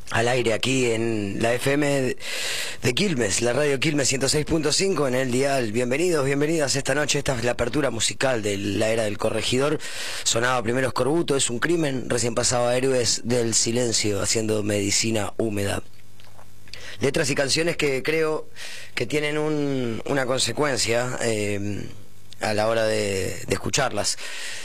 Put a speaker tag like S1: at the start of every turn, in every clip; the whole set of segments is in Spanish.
S1: al aire aquí en la FM de Quilmes, la radio Quilmes 106.5 en el dial. Bienvenidos, bienvenidas esta noche. Esta es la apertura musical de la era del corregidor. Sonaba primero Escorbuto, Es un crimen. Recién pasaba Héroes del Silencio, haciendo Medicina Húmeda. Letras y canciones que creo que tienen una consecuencia a la hora de escucharlas.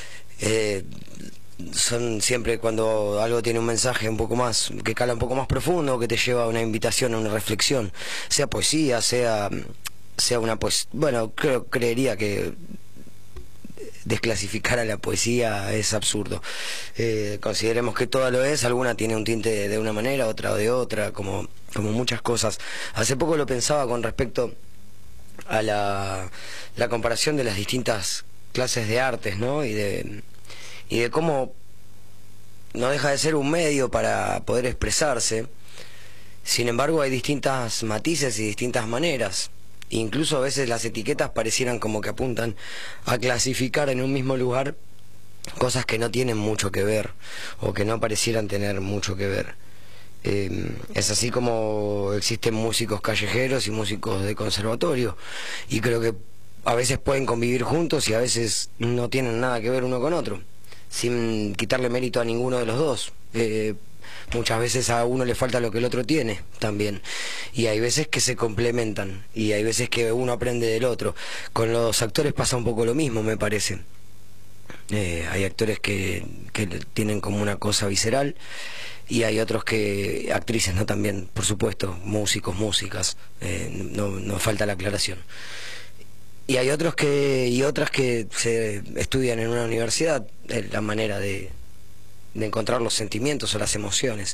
S1: Son siempre cuando algo tiene un mensaje un poco más, que cala un poco más profundo, que te lleva a una invitación, a una reflexión, sea poesía, sea una bueno, creería que desclasificar a la poesía es absurdo. Consideremos que todo lo es, alguna tiene un tinte de una manera, otra de otra, como muchas cosas. Hace poco lo pensaba con respecto a la comparación de las distintas clases de artes, ¿no? Y de cómo no deja de ser un medio para poder expresarse. Sin embargo, hay distintas matices y distintas maneras. Incluso a veces las etiquetas parecieran como que apuntan a clasificar en un mismo lugar cosas que no tienen mucho que ver, o que no parecieran tener mucho que ver. Es así como existen músicos callejeros y músicos de conservatorio, y creo que a veces pueden convivir juntos y a veces no tienen nada que ver uno con otro, sin quitarle mérito a ninguno de los dos. Muchas veces a uno le falta lo que el otro tiene también, y hay veces que se complementan, y hay veces que uno aprende del otro. Con los actores pasa un poco lo mismo, me parece. Hay actores que tienen como una cosa visceral, y hay otros que, actrices, ¿no? También, por supuesto, músicos, músicas, no falta la aclaración. Y hay otros y otras que se estudian en una universidad la manera de encontrar los sentimientos o las emociones.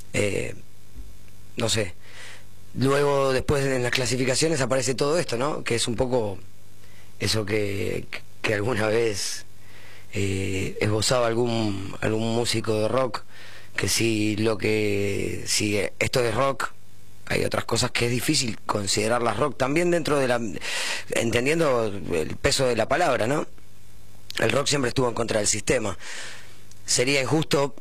S1: No sé. Luego, después en las clasificaciones aparece todo esto, ¿no? Que es un poco eso que alguna vez esbozaba algún músico de rock, que si esto es rock, hay otras cosas que es difícil considerarlas rock, también dentro de entendiendo el peso de la palabra, ¿no? El rock siempre estuvo en contra del sistema. Sería injusto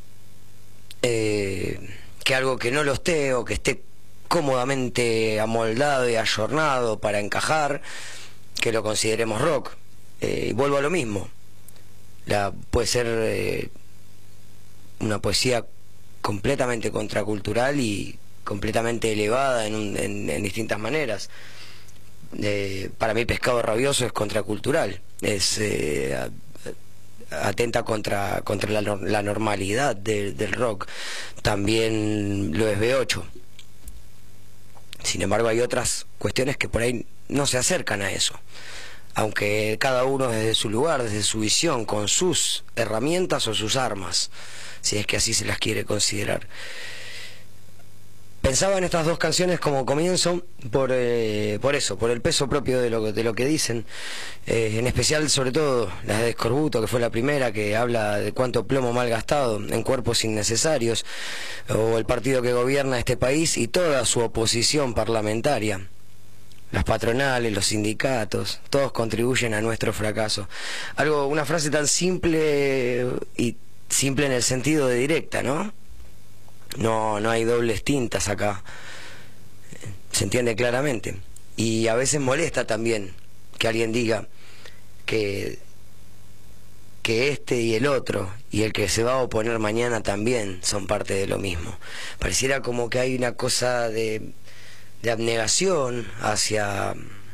S1: que algo que no lo esté, o que esté cómodamente amoldado y ayornado para encajar, que lo consideremos rock. Y vuelvo a lo mismo. Puede ser una poesía completamente contracultural y completamente elevada en distintas maneras. Para mí Pescado Rabioso es contracultural, atenta contra la normalidad del rock. También lo es B8. Sin embargo, hay otras cuestiones que por ahí no se acercan a eso, aunque cada uno desde su lugar, desde su visión, con sus herramientas o sus armas, si es que así se las quiere considerar. Pensaba en estas dos canciones como comienzo por eso, por el peso propio de lo que dicen, en especial, sobre todo, la de Escorbuto, que fue la primera, que habla de cuánto plomo mal gastado en cuerpos innecesarios, o el partido que gobierna este país y toda su oposición parlamentaria. Las patronales, los sindicatos, todos contribuyen a nuestro fracaso. Una frase tan simple, y simple en el sentido de directa, ¿no? No hay dobles tintas acá. Se entiende claramente. Y a veces molesta también que alguien diga que este y el otro, y el que se va a oponer mañana, también son parte de lo mismo. Pareciera como que hay una cosa de abnegación hacia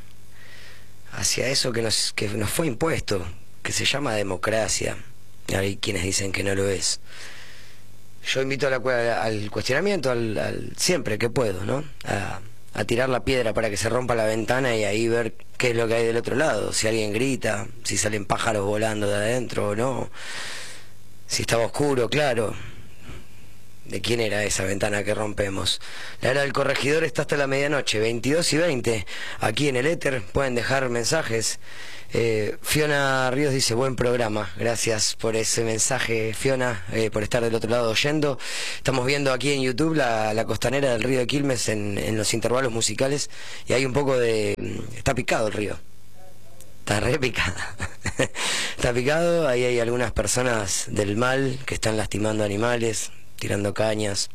S1: eso que nos fue impuesto, que se llama democracia. Hay quienes dicen que no lo es. Yo invito al cuestionamiento, siempre que puedo, ¿no? A tirar la piedra para que se rompa la ventana y ahí ver qué es lo que hay del otro lado. Si alguien grita, si salen pájaros volando de adentro o no. Si estaba oscuro, claro. ¿De quién era esa ventana que rompemos? La era del corregidor está hasta la medianoche, 22:20, aquí en el éter. Pueden dejar mensajes. Fiona Ríos dice: buen programa, gracias por ese mensaje, Fiona, por estar del otro lado oyendo. Estamos viendo aquí en YouTube la costanera del río de Quilmes en los intervalos musicales, y hay un poco está picado el río, está re picado. Está picado, ahí hay algunas personas del mal que están lastimando animales, tirando cañas.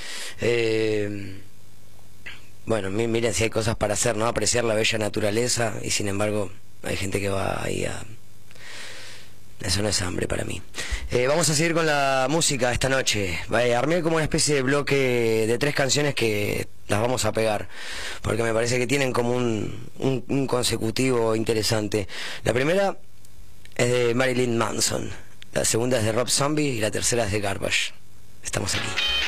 S1: Bueno, miren si hay cosas para hacer, ¿no? Apreciar la bella naturaleza, y sin embargo hay gente que va ahí a... Eso no es hambre para mí. Vamos a seguir con la música esta noche. Armé como una especie de bloque de 3 canciones que las vamos a pegar, porque me parece que tienen como un consecutivo interesante. La primera es de Marilyn Manson, la segunda es de Rob Zombie y la tercera es de Garbage. Estamos aquí.